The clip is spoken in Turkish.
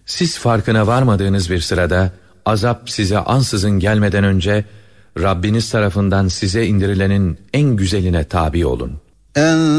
Siz farkına varmadığınız bir sırada azap size ansızın gelmeden önce Rabbiniz tarafından size indirilenin en güzeline tabi olun.